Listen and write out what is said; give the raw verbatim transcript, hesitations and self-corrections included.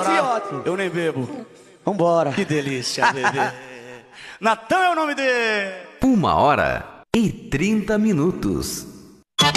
namorar. fiote. Eu nem bebo. Vambora. Que delícia, bebê. Natan é o nome dele. Uma hora e trinta minutos.